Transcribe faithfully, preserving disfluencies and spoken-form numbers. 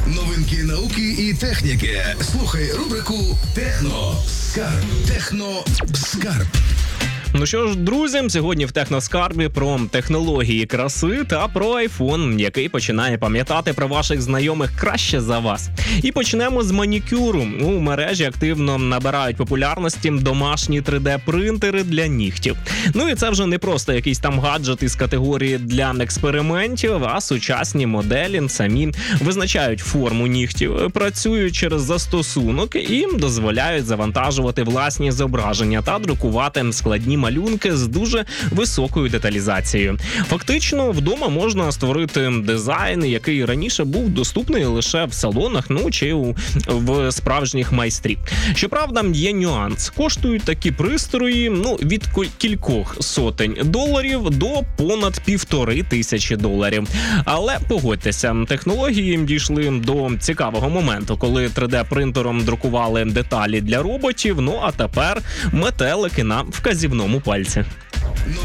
Новинки науки і техніки. Слухай рубрику «Техноскарб». «Техноскарб». Ну що ж, друзі, сьогодні в Техноскарбі про технології краси та про айфон, який починає пам'ятати про ваших знайомих краще за вас. І почнемо з манікюру. У мережі активно набирають популярності домашні три де-принтери для нігтів. Ну і це вже не просто якийсь там гаджет із категорії для експериментів, а сучасні моделі самі визначають форму нігтів, працюють через застосунок і дозволяють завантажувати власні зображення та друкувати складні малюнки з дуже високою деталізацією. Фактично, вдома можна створити дизайн, який раніше був доступний лише в салонах, ну чи у, в справжніх майстрів. Щоправда, є нюанс. Коштують такі пристрої, ну, від кількох сотень доларів до понад півтори тисячі доларів. Але погодьтеся, технології дійшли до цікавого моменту, коли три де-принтером друкували деталі для роботів, ну а тепер метелики на вказівному пальці.